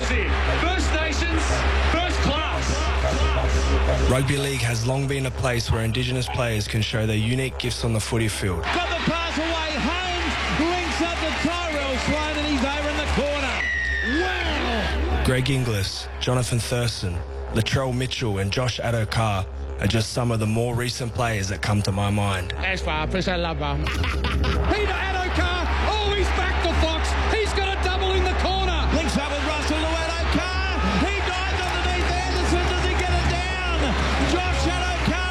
here. First Nations, first class. Rugby league has long been a place where Indigenous players can show their unique gifts on the footy field. Got the pass away, Holmes links up to Tyrell Sloan and he's over in the corner. Wow! Greg Inglis, Jonathan Thurston, Latrell Mitchell and Josh Addo-Carr are just some of the more recent players that come to my mind. As far as I love him. Peter Addo-Carr, oh, he's back to Fox. He's got a double in the corner. Links up with Russell to Addo-Carr. He dives underneath Anderson. Does he get it down? Josh Addo-Carr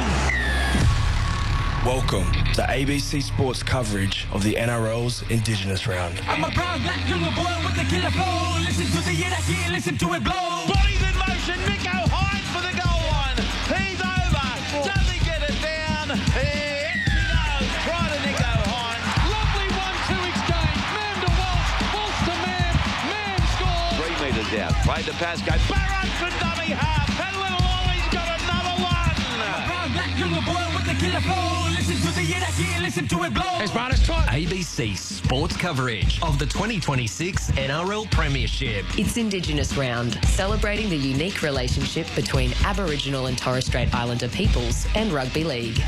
does. Welcome to ABC Sports coverage of the NRL's Indigenous Round. I'm a proud black young boy with the killer flow. Listen to the year here, listen to it blow. Bodies in motion. Nico Hines for the goal line. He's over. Does he get it down? Yes, he does. Try to Nico Hines. Lovely 1-2 exchange. Man to Walsh. Walsh to man. Man scores. 3 metres out. Played the pass. Go. Barron for dummy half. And Little Ollie's got another one. Proud black young boy with the killer flow. Listen to the year here, listen to it blow. As far as try. ABC Sports coverage of the 2026 NRL Premiership. It's Indigenous Round, celebrating the unique relationship between Aboriginal and Torres Strait Islander peoples and rugby league.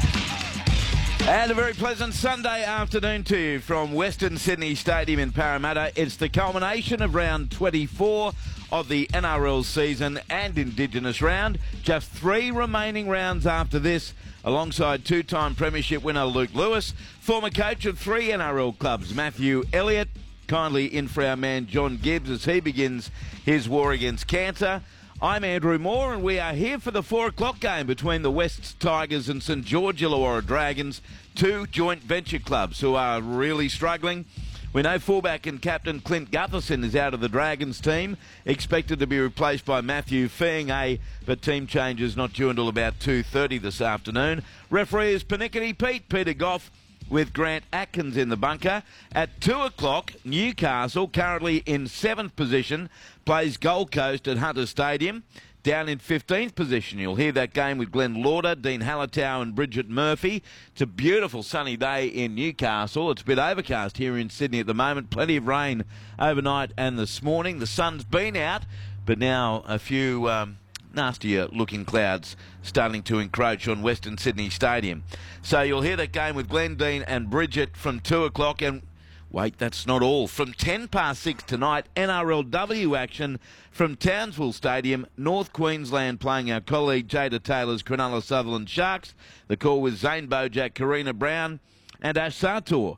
And a very pleasant Sunday afternoon to you from Western Sydney Stadium in Parramatta. It's the culmination of round 24 of the NRL season and Indigenous Round. Just 3 remaining rounds after this, alongside two-time premiership winner Luke Lewis, former coach of 3 NRL clubs, Matthew Elliott, kindly in for our man John Gibbs as he begins his war against cancer. I'm Andrew Moore and we are here for the 4 o'clock game between the West Tigers and St George Illawarra Dragons, 2 joint venture clubs who are really struggling. We know fullback and captain Clint Gutherson is out of the Dragons team, expected to be replaced by Matthew Feagai, but team changes not due until about 2:30 this afternoon. Referee is Panickety Pete, Peter Goff, with Grant Atkins in the bunker. At 2 o'clock, Newcastle, currently in 7th position, plays Gold Coast at Hunter Stadium. Down in 15th position, you'll hear that game with Glenn Lauder, Dean Hallertau and Bridget Murphy. It's a beautiful sunny day in Newcastle. It's a bit overcast here in Sydney at the moment. Plenty of rain overnight and this morning. The sun's been out, but now a few nastier looking clouds starting to encroach on Western Sydney Stadium. So you'll hear that game with Glenn, Dean and Bridget from 2 o'clock. And wait, that's not all. From 6:10 tonight, NRLW action from Townsville Stadium, North Queensland playing our colleague Jada Taylor's Cronulla Sutherland Sharks. The call with Zane Bojack, Karina Brown and Ash Sartor.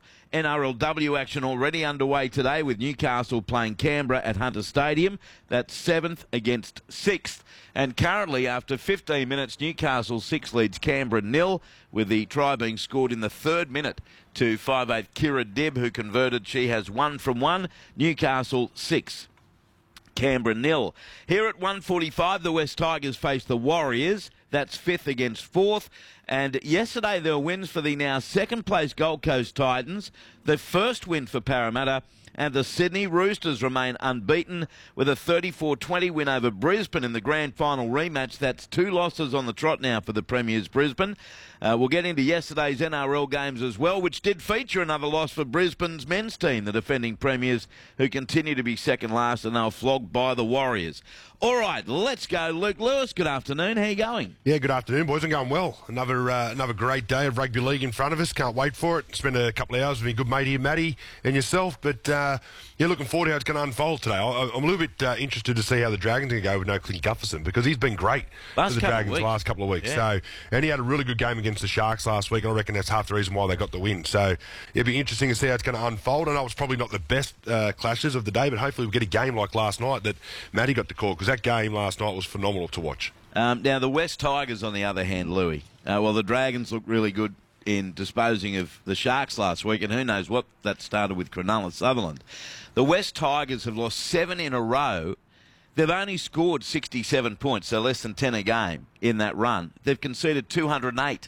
NRLW action already underway today with Newcastle playing Canberra at Hunter Stadium. That's 7th against 6th. And currently, after 15 minutes, Newcastle 6 leads Canberra 0, with the try being scored in the 3rd minute to 5'8" Kira Dibb, who converted. She has 1 from 1. Newcastle 6. Canberra 0. Here at 1:45, the West Tigers face the Warriors. That's 5th against 4th. And yesterday there were wins for the now 2nd place Gold Coast Titans, the first win for Parramatta, and the Sydney Roosters remain unbeaten with a 34-20 win over Brisbane in the grand final rematch. That's 2 losses on the trot now for the Premiers Brisbane. We'll get into yesterday's NRL games as well, which did feature another loss for Brisbane's men's team, the defending Premiers, who continue to be second last and they were flogged by the Warriors. All right, let's go. Luke Lewis, good afternoon. How are you going? Yeah, good afternoon, boys. I'm going well. Another great day of rugby league in front of us. Can't wait for it. Spend a couple of hours with my good mate here, Matty, and yourself. But, yeah, looking forward to how it's going to unfold today. I'm a little bit interested to see how the Dragons are going to go with no Clint Gutherson, because he's been great for the Dragons the last couple of weeks. Yeah. And he had a really good game against the Sharks last week, and I reckon that's half the reason why they got the win. So it'll be interesting to see how it's going to unfold. I know it's probably not the best clashes of the day, but hopefully we'll get a game like last night that Matty got to call, because that game last night was phenomenal to watch. Now, the West Tigers, on the other hand, Louis, well, the Dragons looked really good in disposing of the Sharks last week, and who knows what that started with Cronulla Sutherland. The West Tigers have lost 7 in a row. They've only scored 67 points, so less than 10 a game in that run. They've conceded 208.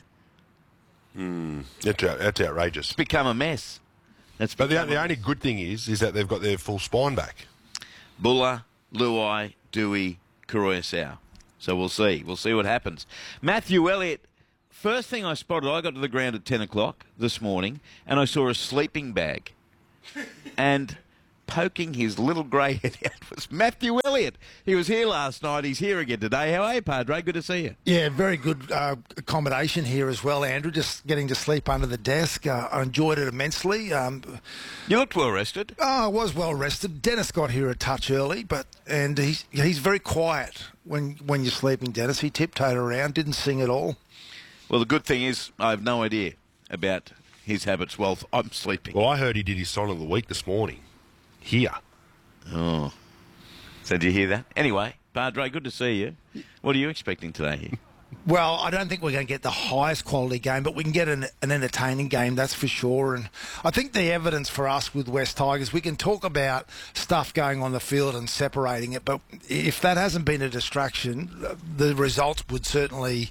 That's outrageous. It's become a mess. But the only good thing is that they've got their full spine back. Buller, Luai, Dewey, Kuroyasau. So we'll see. We'll see what happens. Matthew Elliott, first thing I spotted, I got to the ground at 10 o'clock this morning, and I saw a sleeping bag. And poking his little grey head out was Matthew Elliott. He was here last night. He's here again today. How are you, Padre? Good to see you. Yeah, very good accommodation here as well, Andrew. Just getting to sleep under the desk. I enjoyed it immensely. You looked well rested. I was well rested. Dennis got here a touch early, and he's very quiet when you're sleeping, Dennis. He tiptoed around, didn't sing at all. Well, the good thing is I have no idea about his habits while I'm sleeping. Well, I heard he did his song of the week this morning. Here. Oh. So did you hear that? Anyway, Padre, good to see you. What are you expecting today here? Well, I don't think we're going to get the highest quality game, but we can get an entertaining game, that's for sure. And I think the evidence for us with West Tigers, we can talk about stuff going on the field and separating it, but if that hasn't been a distraction, the results would certainly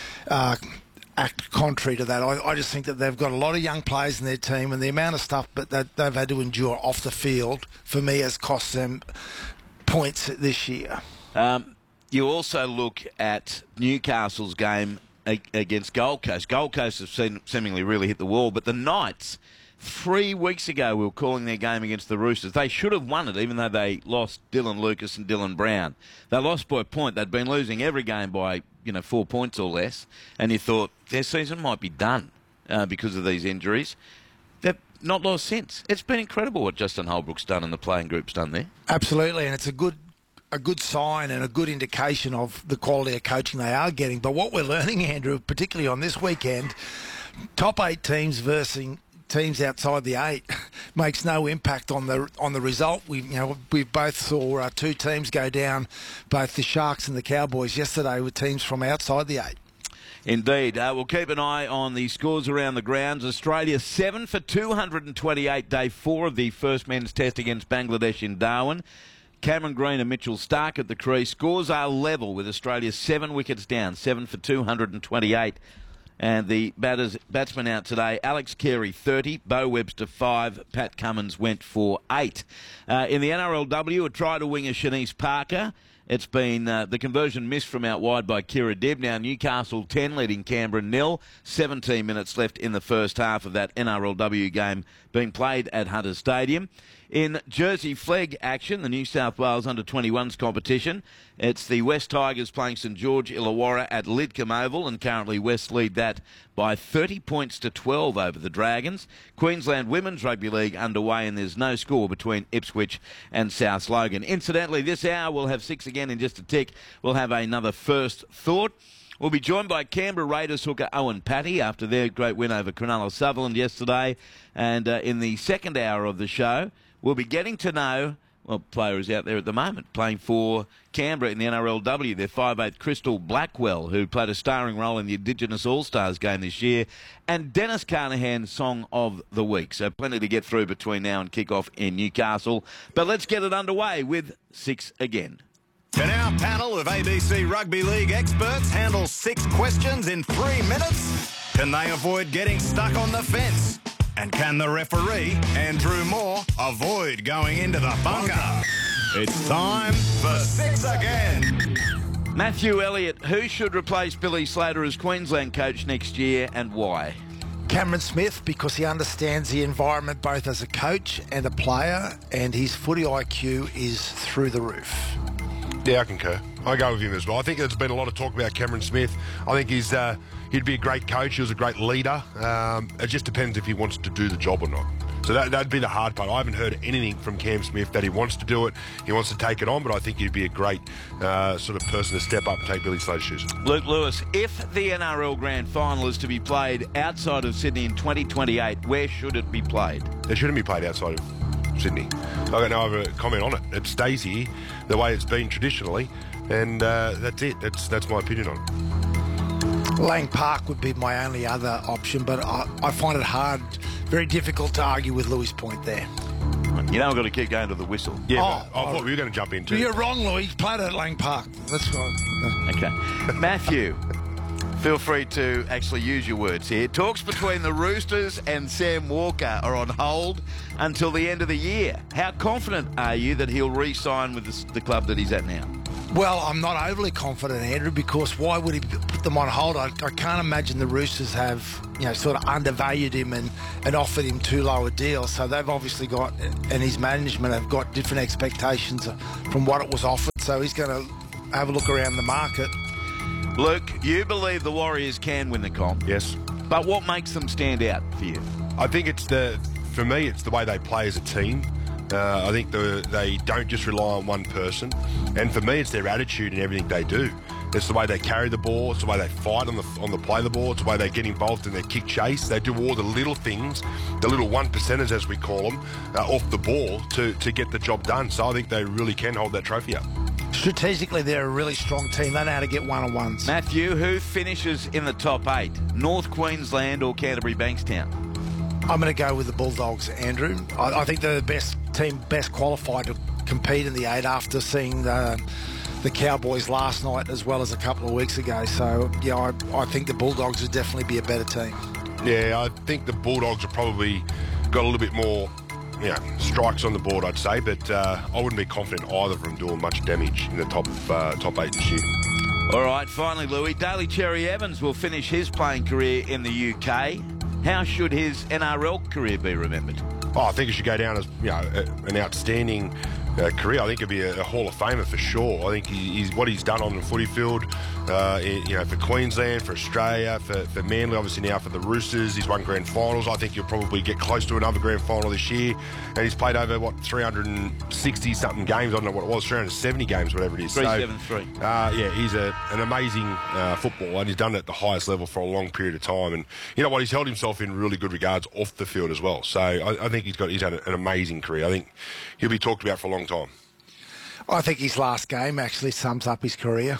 act contrary to that. I just think that they've got a lot of young players in their team, and the amount of stuff that they've had to endure off the field, for me, has cost them points this year. You also look at Newcastle's game against Gold Coast. Gold Coast have seemingly really hit the wall, but the Knights, 3 weeks ago, we were calling their game against the Roosters. They should have won it, even though they lost Dylan Lucas and Dylan Brown. They lost by a point. They'd been losing every game by 4 points or less, and you thought their season might be done because of these injuries. They've not lost since. It's been incredible what Justin Holbrook's done and the playing group's done there. Absolutely, and it's a good sign and a good indication of the quality of coaching they are getting. But what we're learning, Andrew, particularly on this weekend, top 8 teams versus teams outside the 8 makes no impact on the result. We both saw 2 teams go down, both the Sharks and the Cowboys yesterday, with teams from outside the 8. Indeed. We'll keep an eye on the scores around the grounds. Australia 7 for 228, day 4 of the first men's test against Bangladesh in Darwin. Cameron Green and Mitchell Stark at the crease. Scores are level with Australia 7 wickets down, 7 for 228. And the batsmen out today, Alex Carey 30, Bo Webster 5, Pat Cummins went for 8. In the NRLW, a try to winger Shanice Parker. It's been the conversion missed from out wide by Kira Dibb. Now Newcastle 10 leading Canberra 0. 17 minutes left in the first half of that NRLW game being played at Hunter Stadium. In Jersey Flegg action, the New South Wales Under-21s competition, it's the West Tigers playing St George Illawarra at Lidcombe Oval, and currently West lead that by 30 points to 12 over the Dragons. Queensland Women's Rugby League underway, and there's no score between Ipswich and South Logan. Incidentally, this hour we'll have 6 again in just a tick. We'll have another First Thought. We'll be joined by Canberra Raiders hooker Owen Patty after their great win over Cronulla Sutherland yesterday. And in the second hour of the show, we'll be getting to know, players out there at the moment playing for Canberra in the NRLW. Their 5'8" Crystal Blackwell, who played a starring role in the Indigenous All-Stars game this year, and Dennis Carnahan's Song of the Week. So plenty to get through between now and kick-off in Newcastle. But let's get it underway with 6 again. Can our panel of ABC Rugby League experts handle 6 questions in 3 minutes? Can they avoid getting stuck on the fence? And can the referee, Andrew Moore, avoid going into the bunker? It's time for 6 again. Matthew Elliott, who should replace Billy Slater as Queensland coach next year and why? Cameron Smith, because he understands the environment both as a coach and a player, and his footy IQ is through the roof. Yeah, I concur. I go with him as well. I think there's been a lot of talk about Cameron Smith. I think he'd be a great coach. He was a great leader. It just depends if he wants to do the job or not. So that'd be the hard part. I haven't heard anything from Cam Smith that he wants to do it. He wants to take it on, but I think he'd be a great sort of person to step up and take Billy Slater's shoes. Luke Lewis, if the NRL Grand Final is to be played outside of Sydney in 2028, where should it be played? It shouldn't be played outside of Sydney. I got no other comment on it. It stays here the way it's been traditionally, and that's it. That's my opinion on it. Lang Park would be my only other option, but I find it hard, very difficult to argue with Louis Point there. You know, I've got to keep going to the whistle. Yeah, I thought we were going to jump into. You're wrong, Louis. He's played at Lang Park. That's right. Okay. Matthew, feel free to actually use your words here. Talks between the Roosters and Sam Walker are on hold until the end of the year. How confident are you that he'll re-sign with the club that he's at now? Well, I'm not overly confident, Andrew, because why would he put them on hold? I can't imagine the Roosters have, sort of undervalued him and offered him too low a deal. So they've obviously got, and his management have got different expectations from what it was offered. So he's going to have a look around the market. Luke, you believe the Warriors can win the comp. Yes. But what makes them stand out for you? I think for me, it's the way they play as a team. I think they don't just rely on one person. And for me, it's their attitude and everything they do. It's the way they carry the ball. It's the way they fight on the play of the ball. It's the way they get involved in their kick chase. They do all the little things, the little 1%ers, as we call them, off the ball to get the job done. So I think they really can hold that trophy up. Strategically, they're a really strong team. They know how to get one-on-ones. Matthew, who finishes in the top 8? North Queensland or Canterbury Bankstown? I'm going to go with the Bulldogs, Andrew. I think they're the best team, best qualified to compete in the 8 after seeing the Cowboys last night as well as a couple of weeks ago. So, yeah, I think the Bulldogs would definitely be a better team. Yeah, I think the Bulldogs have probably got a little bit more strikes on the board, I'd say, but I wouldn't be confident either of them doing much damage in the top 8 this year. All right, finally, Louis, Daly Cherry Evans will finish his playing career in the UK. How should his NRL career be remembered? Oh, I think it should go down as an outstanding career. I think he'd be a Hall of Famer for sure. I think he's what he's done on the footy field, for Queensland, for Australia, for Manly, obviously now for the Roosters. He's won grand finals. I think he'll probably get close to another grand final this year. And he's played over, 360-something games. I don't know what it was, 370 games, whatever it is. 373. He's an amazing footballer, and he's done it at the highest level for a long period of time. And you know what? He's held himself in really good regards off the field as well. So I think he's had an amazing career. I think he'll be talked about for a long time. I think his last game actually sums up his career.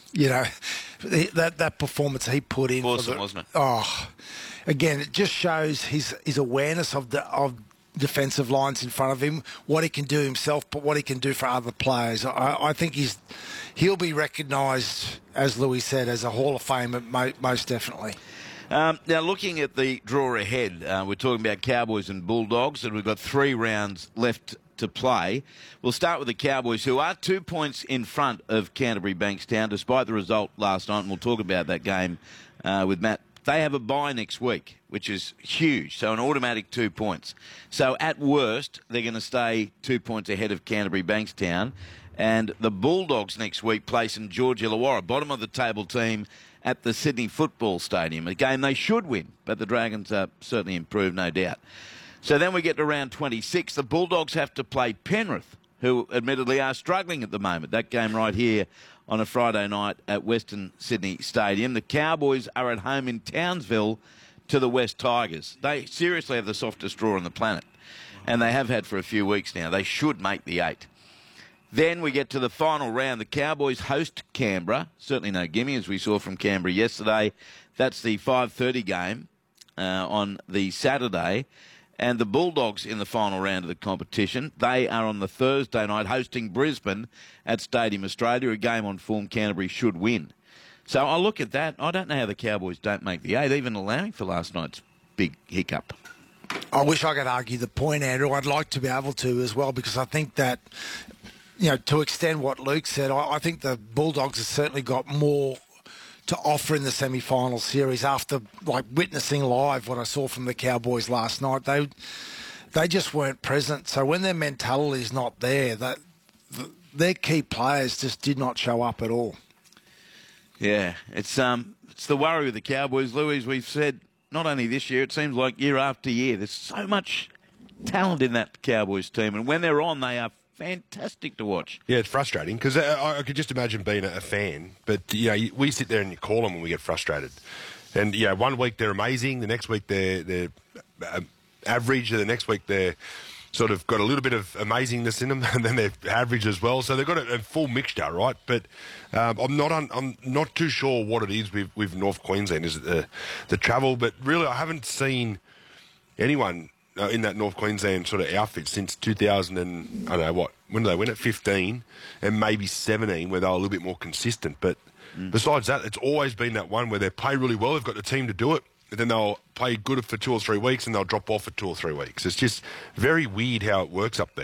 That performance he put in. Awesome, wasn't it? Oh, again, it just shows his awareness of defensive lines in front of him, what he can do himself, but what he can do for other players. I think he'll be recognised, as Louis said, as a Hall of Fame, most definitely. Now, looking at the draw ahead, we're talking about Cowboys and Bulldogs, and we've got 3 rounds left to play. We'll start with the Cowboys, who are 2 points in front of Canterbury Bankstown, despite the result last night, and we'll talk about that game with Matt. They have a bye next week, which is huge, so an automatic 2 points. So at worst, they're going to stay 2 points ahead of Canterbury Bankstown, and the Bulldogs next week play St George Illawarra, bottom of the table team, at the Sydney Football Stadium, a game they should win, but the Dragons are certainly improved, no doubt. So then we get to round 26. The Bulldogs have to play Penrith, who admittedly are struggling at the moment. That game right here on a Friday night at Western Sydney Stadium. The Cowboys are at home in Townsville to the West Tigers. They seriously have the softest draw on the planet, and they have had for a few weeks now. They should make the 8. Then we get to the final round. The Cowboys host Canberra. Certainly no gimme, as we saw from Canberra yesterday. That's the 5:30 game on the Saturday. And the Bulldogs in the final round of the competition. They are on the Thursday night hosting Brisbane at Stadium Australia, a game on form Canterbury should win. So I look at that. I don't know how the Cowboys don't make the 8, even allowing for last night's big hiccup. I wish I could argue the point, Andrew. I'd like to be able to as well, because I think that, to extend what Luke said, I think the Bulldogs have certainly got more to offer in the semi-final series after witnessing live what I saw from the Cowboys last night. They just weren't present. So when their mentality is not there, their key players just did not show up at all. Yeah, it's the worry with the Cowboys, Louis. We've said not only this year, it seems like year after year. There's so much talent in that Cowboys team, and when they're on, they are fantastic to watch. Yeah, it's frustrating because I could just imagine being a fan, but we sit there and you call them when we get frustrated. And 1 week they're amazing, the next week they're average, the next week they're sort of got a little bit of amazingness in them, and then they're average as well. So they've got a full mixture, right? But I'm not too sure what it is with North Queensland. Is it the travel? But really, I haven't seen anyone in that North Queensland sort of outfit since 2000 and, I don't know, when did they win it? 15 and maybe 17, where they were a little bit more consistent. But besides that, it's always been that one where they play really well, they've got the team to do it, and then they'll play good for 2 or 3 weeks and they'll drop off for 2 or 3 weeks. It's just very weird how it works up there.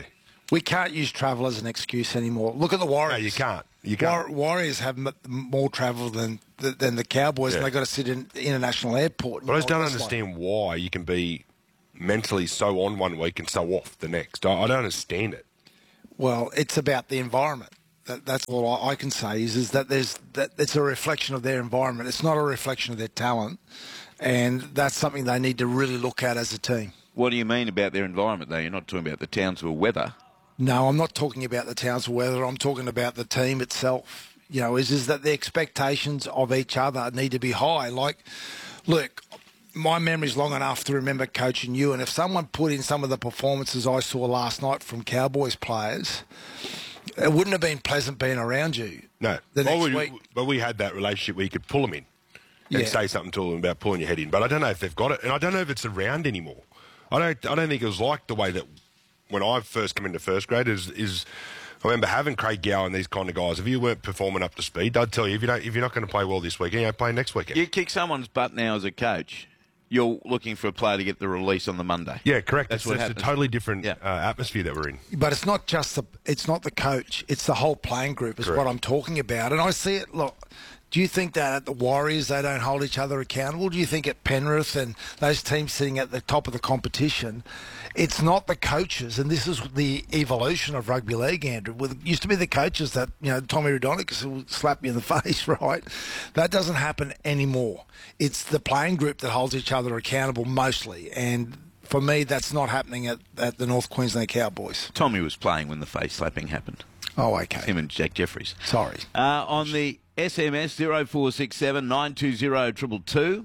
We can't use travel as an excuse anymore. Look at the Warriors. No, you can't. You can't. Warriors have more travel than the Cowboys, and they've got to sit in the international airport. But I just don't understand why you can be mentally so on one week and so off the next. I don't understand it. Well, it's about the environment. That's all I can say is that it's a reflection of their environment. It's not a reflection of their talent, and that's something they need to really look at as a team. What do you mean about their environment, though? You're not talking about the Townsville weather. No, I'm not talking about the Townsville weather. I'm talking about the team itself. You know, is that the expectations of each other need to be high. Like, look, my memory's long enough to remember coaching you, and if someone put in some of the performances I saw last night from Cowboys players, it wouldn't have been pleasant being around you. No. The next week. But we had that relationship where you could pull them in and say something to them about pulling your head in. But I don't know if they've got it, and I don't know if it's around anymore. I don't think it was like the way that when I first came into first grade is I remember having Craig Gower and these kind of guys. If you weren't performing up to speed, they'd tell you if you're not going to play well this weekend, you play next weekend. You kick someone's butt now as a coach, you're looking for a player to get the release on the Monday. Yeah, correct. That's it's a totally different atmosphere that we're in. But it's not just it's not the coach. It's the whole playing group is what I'm talking about. And I see it. Look, do you think that at the Warriors they don't hold each other accountable? Do you think at Penrith and those teams sitting at the top of the competition, it's not the coaches, and this is the evolution of rugby league, Andrew. It used to be the coaches that, Tommy Raudonikis would slap you in the face, right? That doesn't happen anymore. It's the playing group that holds each other accountable mostly, and for me, that's not happening at the North Queensland Cowboys. Tommy was playing when the face slapping happened. Oh, okay. Him and Jack Jeffries. Sorry. On the SMS 0467 920 222,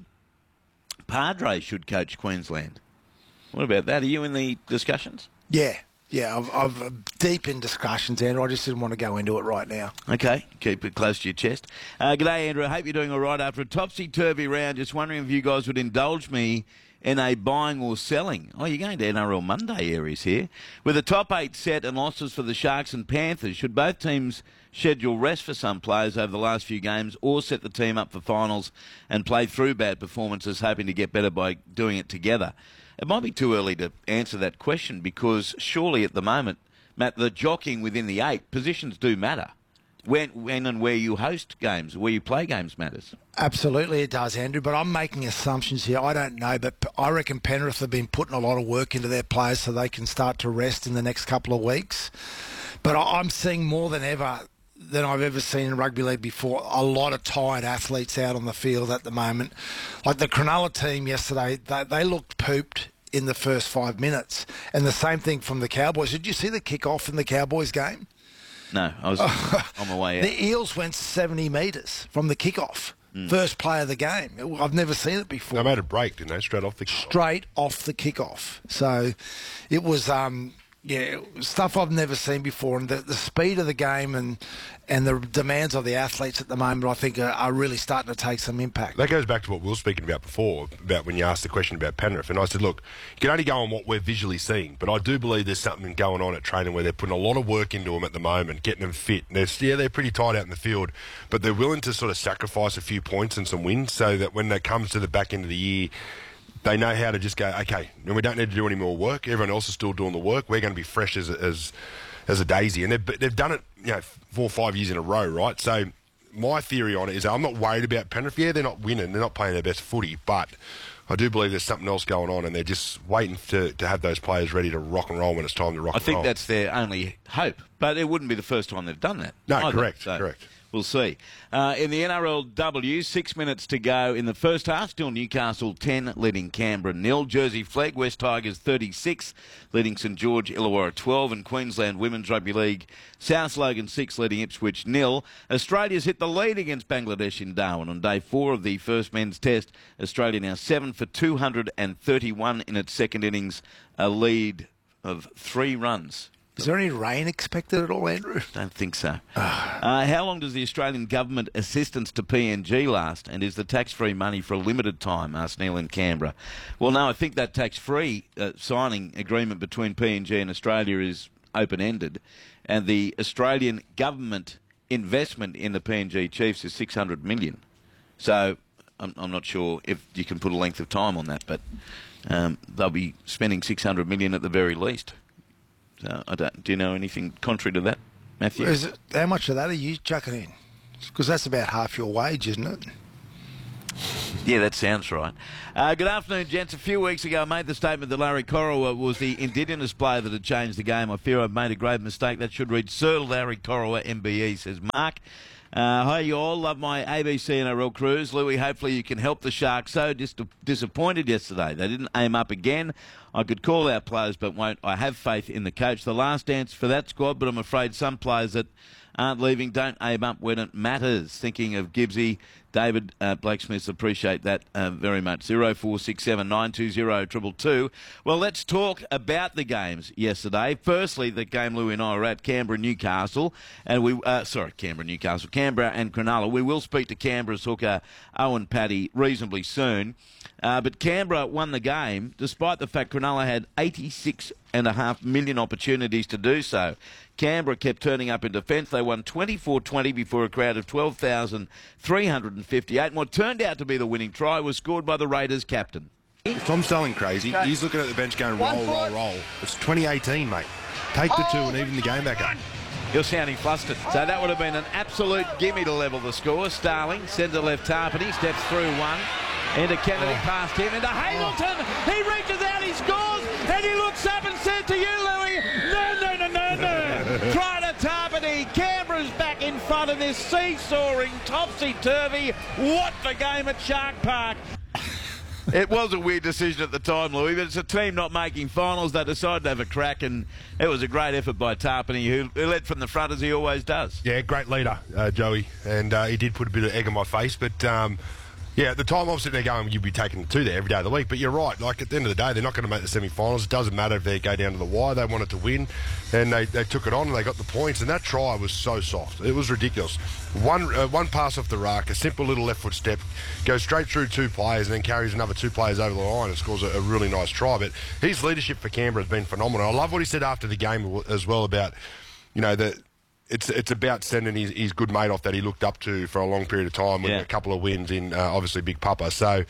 Padre should coach Queensland. What about that? Are you in the discussions? Yeah. I'm deep in discussions, Andrew. I just didn't want to go into it right now. Okay, keep it close to your chest. G'day, Andrew. I hope you're doing all right after a topsy-turvy round. Just wondering if you guys would indulge me in a buying or selling. Oh, you're going to NRL Monday areas here. With the top 8 set and losses for the Sharks and Panthers, should both teams schedule rest for some players over the last few games or set the team up for finals and play through bad performances, hoping to get better by doing it together? It might be too early to answer that question because surely at the moment, Matt, the jockeying within the 8, positions do matter. When and where you host games, where you play games matters. Absolutely it does, Andrew, but I'm making assumptions here. I don't know, but I reckon Penrith have been putting a lot of work into their players so they can start to rest in the next couple of weeks. But I'm seeing more than ever than I've ever seen in rugby league before, a lot of tired athletes out on the field at the moment. Like the Cronulla team yesterday, they looked pooped in the first 5 minutes. And the same thing from the Cowboys. Did you see the kick-off in the Cowboys game? No, I was on my way out. The Eels went 70 metres from the kick-off. First play of the game. I've never seen it before. They made a break, didn't they? Straight off the kick-off. Straight off the kick-off. So it was... stuff I've never seen before, and the speed of the game and the demands of the athletes at the moment, I think, are really starting to take some impact. That goes back to what we were speaking about before, about when you asked the question about Penrith, and I said, look, you can only go on what we're visually seeing, but I do believe there's something going on at training where they're putting a lot of work into them at the moment, getting them fit. And they're pretty tight out in the field, but they're willing to sort of sacrifice a few points and some wins so that when it comes to the back end of the year, they know how to just go, okay, and we don't need to do any more work. Everyone else is still doing the work. We're going to be fresh as a daisy. And they've done it 4 or 5 years in a row, right? So my theory on it is I'm not worried about Penrith. Yeah, they're not winning. They're not playing their best footy. But I do believe there's something else going on, and they're just waiting to have those players ready to rock and roll when it's time to rock and roll. I think that's their only hope. But it wouldn't be the first time they've done that. No, either. correct. We'll see. In the NRLW, 6 minutes to go in the first half. Still Newcastle 10, leading Canberra 0. Jersey Flegg, West Tigers 36, leading St George Illawarra 12. And Queensland Women's Rugby League, South Logan 6, leading Ipswich 0. Australia's hit the lead against Bangladesh in Darwin on day 4 of the first men's test. Australia now 7 for 231 in its second innings, a lead of 3 runs. Is there any rain expected at all, Andrew? Don't think so. How long does the Australian government assistance to PNG last? And is the tax-free money for a limited time? Asked Neil in Canberra. Well, no, I think that tax-free signing agreement between PNG and Australia is open-ended. And the Australian government investment in the PNG Chiefs is $600 million. So I'm not sure if you can put a length of time on that, but they'll be spending $600 million at the very least. Do you know anything contrary to that, Matthew? How much of that are you chucking in? Because that's about half your wage, isn't it? Yeah, that sounds right. Good afternoon, gents. A few weeks ago, I made the statement that Larry Corowa was the Indigenous player that had changed the game. I fear I've made a grave mistake. That should read Sir Larry Corowa, MBE, says Mark. Hi, you all. Love my ABC NRL cruise. Louis, hopefully you can help the Sharks. So disappointed yesterday. They didn't aim up again. I could call out players, but won't. I have faith in the coach. The last dance for that squad, but I'm afraid some players that aren't leaving don't aim up when it matters. Thinking of Gibbsy, David Blakesmith, appreciate that very much. 0467 920 222. Well, let's talk about the games yesterday. Firstly, the game Louis and I were at, Canberra-Newcastle, and Canberra and Cronulla. We will speak to Canberra's hooker Owen Paddy reasonably soon. But Canberra won the game despite the fact Cronulla had 86.5 million opportunities to do so. Canberra kept turning up in defence. They won 24-20 before a crowd of 12,358. And what turned out to be the winning try was scored by the Raiders captain. Tom Sterling crazy. He's looking at the bench going, roll. It's 2018, mate. Take the two and even the game back up. You're sounding flustered. So that would have been an absolute gimme to level the score. Starling, centre left Tarpany, steps through one. Into Kennedy, past him, into Hazleton. He reaches out, he scores, and he looks up and says to you, Louis, no. Try to Tarpany. Canberra's back in front of this seesawing, topsy-turvy, what the game at Shark Park. It was a weird decision at the time, Louis, but it's a team not making finals. They decided to have a crack, and it was a great effort by Tarpany, who led from the front as he always does. Yeah, great leader, Joey, and he did put a bit of egg on my face, but... yeah, at the time, obviously, they're going, you'd be taking two there every day of the week. But you're right. Like, at the end of the day, they're not going to make the semi-finals. It doesn't matter if they go down to the wire. They wanted to win. And they took it on and they got the points. And that try was so soft. It was ridiculous. One pass off the ruck, a simple little left foot step, goes straight through two players and then carries another two players over the line and scores a really nice try. But his leadership for Canberra has been phenomenal. I love what he said after the game as well about, you know, that... It's about sending his good mate off that he looked up to for a long period of time with a couple of wins in, obviously, Big Papa. So,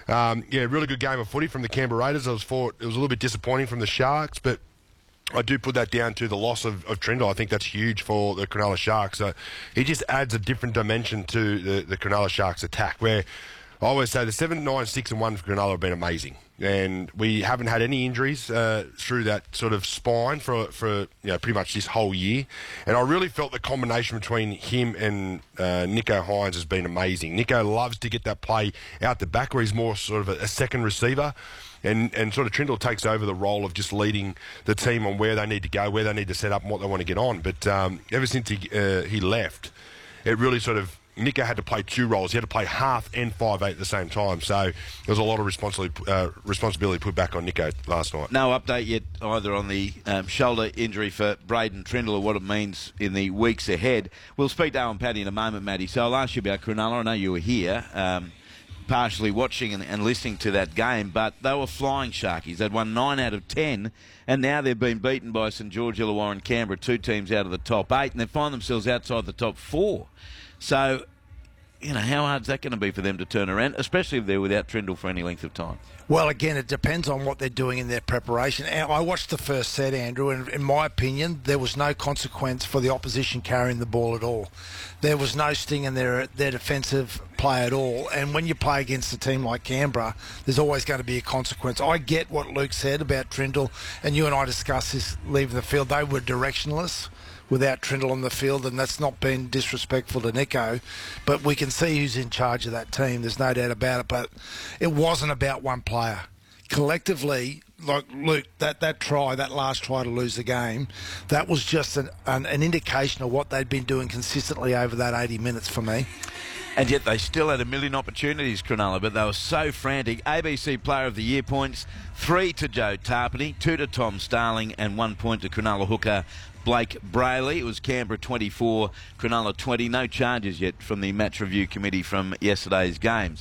really good game of footy from the Canberra Raiders. It was a little bit disappointing from the Sharks, but I do put that down to the loss of Trindle. I think that's huge for the Cronulla Sharks. So he just adds a different dimension to the Cronulla Sharks attack, where I always say the 7, 9, 6 and 1 for Cronulla have been amazing. And we haven't had any injuries through that sort of spine for pretty much this whole year. And I really felt the combination between him and Nicho Hynes has been amazing. Nicho loves to get that play out the back where he's more sort of a second receiver. And sort of Trindle takes over the role of just leading the team on where they need to go, where they need to set up and what they want to get on. But ever since he left, it really sort of... Nicho had to play two roles. He had to play half and 5'8" at the same time. So there was a lot of responsibility put back on Nicho last night. No update yet either on the shoulder injury for Braden Trindle or what it means in the weeks ahead. We'll speak to Owen Paddy in a moment, Matty. So I'll ask you about Cronulla. I know you were here, partially watching and listening to that game, but they were flying Sharkies. They'd won 9 out of 10, and now they've been beaten by St George, Illawarra and Canberra, two teams out of the top 8, and they find themselves outside the top 4. So, you know, how hard is that going to be for them to turn around, especially if they're without Trindle for any length of time? Well, again, it depends on what they're doing in their preparation. I watched the first set, Andrew, and in my opinion, there was no consequence for the opposition carrying the ball at all. There was no sting in their defensive play at all. And when you play against a team like Canberra, there's always going to be a consequence. I get what Luke said about Trindle, and you and I discussed this leaving the field. They were directionless without Trindle on the field, and that's not been disrespectful to Nicho, but we can see who's in charge of that team. There's no doubt about it, but it wasn't about one player. Collectively, like Luke, that last try to lose the game, that was just an indication of what they'd been doing consistently over that 80 minutes for me. And yet they still had a million opportunities, Cronulla, but they were so frantic. ABC Player of the Year points, 3 to Joe Tarpany, 2 to Tom Starling, and 1 point to Cronulla hooker Blake Brayley. It was Canberra 24, Cronulla 20. No charges yet from the match review committee from yesterday's games.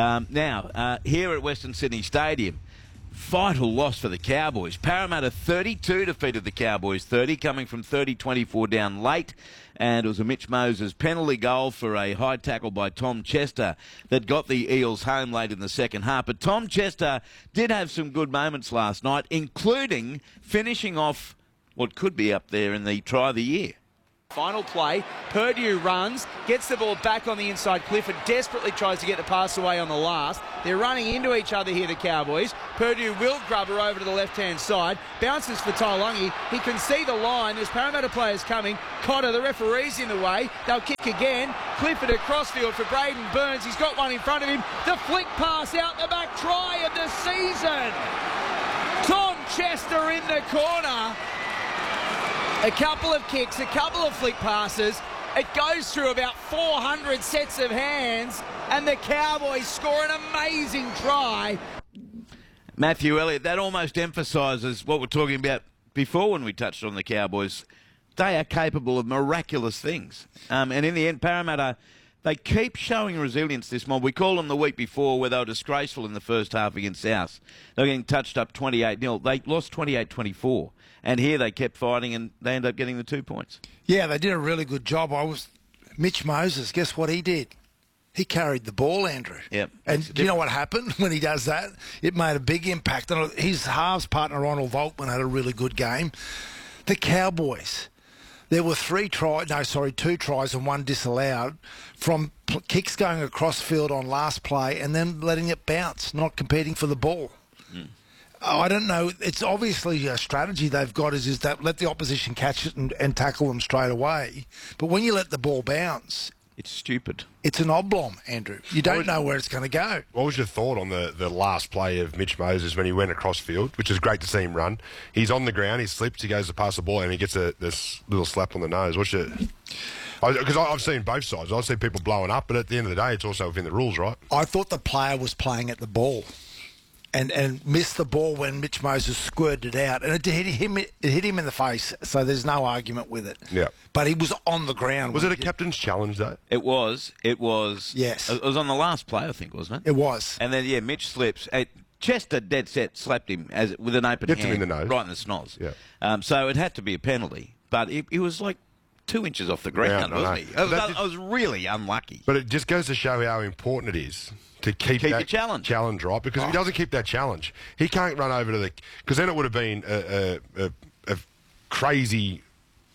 Now, here at Western Sydney Stadium, vital loss for the Cowboys. Parramatta 32 defeated the Cowboys 30, coming from 30-24 down late. And it was a Mitch Moses penalty goal for a high tackle by Tom Chester that got the Eels home late in the second half. But Tom Chester did have some good moments last night, including finishing off what could be up there in the try of the year. Final play, Purdue runs, gets the ball back on the inside. Clifford desperately tries to get the pass away on the last. They're running into each other here, the Cowboys. Purdue will grub her over to the left-hand side. Bounces for Taulagi. He can see the line. There's Parramatta players coming. Cotter, the referee's in the way. They'll kick again. Clifford across field for Braden Burns. He's got one in front of him. The flick pass out the back, try of the season. Tom Chester in the corner. A couple of kicks, a couple of flick passes. It goes through about 400 sets of hands, and the Cowboys score an amazing try. Matthew Elliott, that almost emphasises what we're talking about before when we touched on the Cowboys. They are capable of miraculous things. And in the end, Parramatta, they keep showing resilience this mob. We called them the week before where they were disgraceful in the first half against South. They were getting touched up 28-0. They lost 28-24. And here they kept fighting and they ended up getting the 2 points. Yeah, they did a really good job. Mitch Moses, guess what he did? He carried the ball, Andrew. Yep. And do you know what happened when he does that? It made a big impact. And his halves partner, Ronald Volkman, had a really good game. The Cowboys, there were 2 tries and 1 disallowed from kicks going across field on last play and then letting it bounce, not competing for the ball. I don't know. It's obviously a strategy they've got is that let the opposition catch it and tackle them straight away. But when you let the ball bounce... It's stupid. It's an oblong, Andrew. You don't know where it's going to go. What was your thought on the last play of Mitch Moses when he went across field, which is great to see him run? He's on the ground, he slips, he goes to pass the ball, and he gets this little slap on the nose. Because I've seen both sides. I've seen people blowing up, but at the end of the day, it's also within the rules, right? I thought the player was playing at the ball. And missed the ball when Mitch Moses squirted it out. And it hit him in the face, so there's no argument with it. Yeah. But he was on the ground. Was it a captain's challenge, though? It was. Yes. It was on the last play, I think, wasn't it? It was. And then, Mitch slips. Chester, dead set, slapped him with an open hand. Him in the nose. Right in the snoz. Yeah. So it had to be a penalty. But he was like 2 inches off the ground, wasn't he? I was really unlucky. But it just goes to show how important it is to keep that challenge right, because if he doesn't keep that challenge, he can't run over to the... Because then it would have been a crazy,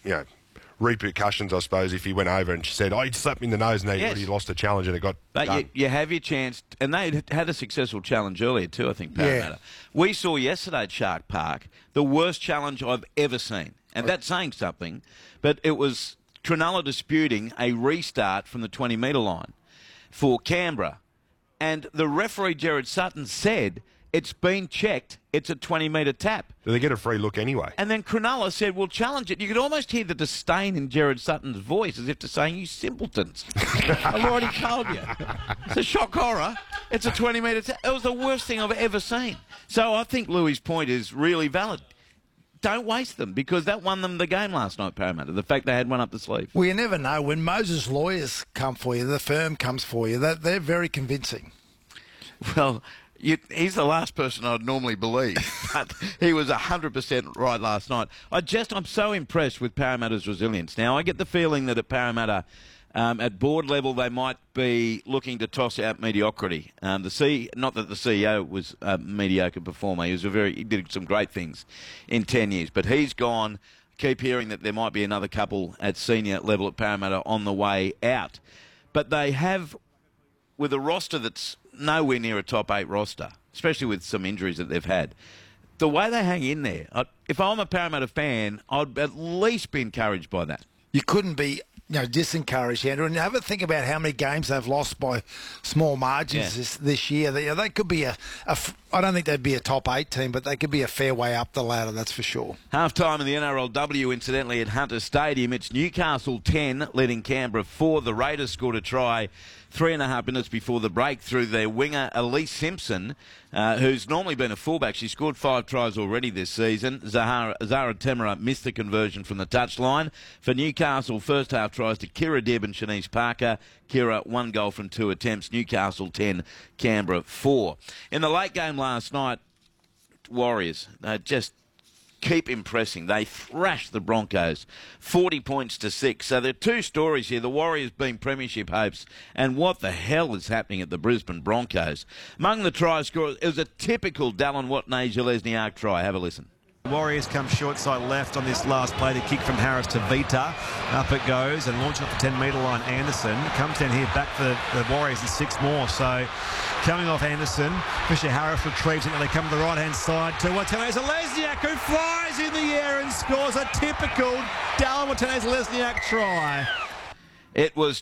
repercussions, I suppose, if he went over and said, he slapped me in the nose and he lost the challenge and it got done. You have your chance, and they had a successful challenge earlier too, I think, Parramatta. Yeah. We saw yesterday at Shark Park the worst challenge I've ever seen, and that's saying something, but it was Cronulla disputing a restart from the 20-metre line for Canberra. And the referee, Jared Sutton, said it's been checked, it's a 20-metre tap. Do they get a free look anyway? And then Cronulla said, we'll challenge it. You could almost hear the disdain in Jared Sutton's voice as if to saying, you simpletons. I've already told you. It's a shock horror. It's a 20-metre tap. It was the worst thing I've ever seen. So I think Louis' point is really valid. Don't waste them, because that won them the game last night, Parramatta, the fact they had one up the sleeve. Well, you never know. When Moses' lawyers come for you, the firm comes for you, they're very convincing. Well, he's the last person I'd normally believe, but he was 100% right last night. I'm so impressed with Parramatta's resilience. Now, I get the feeling that at Parramatta, at board level, they might be looking to toss out mediocrity. Not that the CEO was a mediocre performer. He did some great things in 10 years, but he's gone. Keep hearing that there might be another couple at senior level at Parramatta on the way out. But they have, with a roster that's nowhere near a top 8 roster, especially with some injuries that they've had, the way they hang in there, if I'm a Parramatta fan, I'd at least be encouraged by that. You couldn't be disencouraged, Andrew. And have a think about how many games they've lost by small margins this year. They could be I don't think they'd be a top 8 team, but they could be a fair way up the ladder, that's for sure. Half-time in the NRLW, incidentally, at Hunter Stadium. It's Newcastle 10, leading Canberra 4. The Raiders scored a try 3.5 minutes before the break through their winger, Elise Simpson, who's normally been a fullback. She scored 5 tries already this season. Zara Temera missed the conversion from the touchline. For Newcastle, first half tries to Kira Dibb and Shanice Parker. Kira, 1 goal from 2 attempts. Newcastle 10, Canberra 4. In the late game last night, Warriors just keep impressing. They thrashed the Broncos 40 points to 6. So there are 2 stories here. The Warriors being premiership hopes, and what the hell is happening at the Brisbane Broncos. Among the try scorers, it was a typical Dallin Watney-Jalesniak try. Have a listen. Warriors come short side left on this last play to kick from Harris to Vita. Up it goes and launching off the 10-metre line. Anderson comes down here back for the Warriors and 6 more. So coming off Anderson, Fisher Harris retrieves it and they come to the right-hand side to Martinez-Lesniak, who flies in the air and scores a typical Darren Martinez-Lesniak try. It was